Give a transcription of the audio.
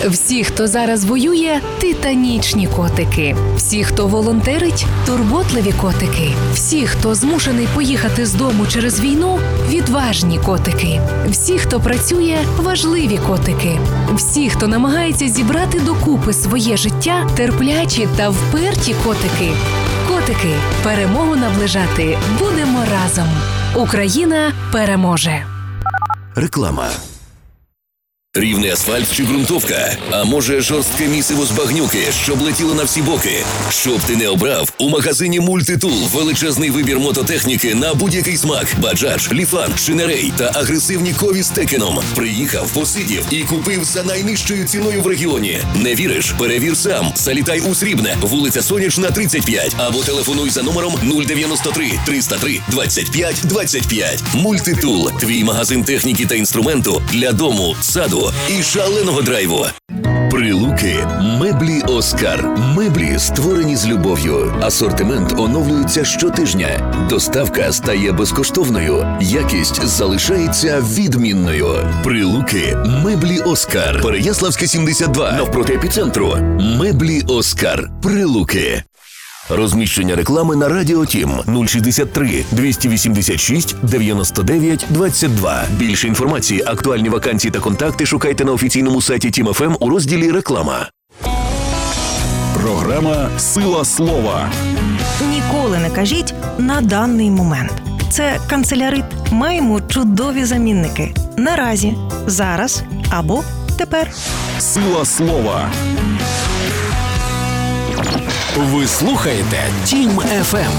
Всі, хто зараз воює – титанічні котики. Всі, хто волонтерить – турботливі котики. Всі, хто змушений поїхати з дому через війну – відважні котики. Всі, хто працює – важливі котики. Всі, хто намагається зібрати докупи своє життя – терплячі та вперті котики. Котики, перемогу наближати будемо разом. Україна переможе. Реклама. Рівний асфальт чи ґрунтовка? А може жорстке місиво з багнюки, щоб летіло на всі боки? Щоб ти не обрав, у магазині «Мультитул» величезний вибір мототехніки на будь-який смак. Баджадж, Ліфан, Шинерей та агресивні Кові з Текеном. Приїхав, посидів і купив за найнижчою ціною в регіоні. Не віриш? Перевір сам. Залітай у Срібне, вулиця Сонячна, 35. Або телефонуй за номером 093 303 25 25. «Мультитул» – твій магазин техніки та інструменту для дому, саду і шаленого драйву. Прилуки. Меблі «Оскар». Меблі, створені з любов'ю. Асортимент оновлюється щотижня. Доставка стає безкоштовною. Якість залишається відмінною. Прилуки. Меблі «Оскар». Переяславське, 72. Навпроти епіцентру. Меблі «Оскар». Прилуки. Розміщення реклами на Радіо Тім 063 286 99 22. Більше інформації, актуальні вакансії та контакти шукайте на офіційному сайті Тім ФМ у розділі «Реклама». Програма «Сила слова». Ніколи не кажіть «на даний момент». Це канцелярит. Маємо чудові замінники. Наразі, зараз або тепер. «Сила слова». Ви слухаєте Тім ФМ.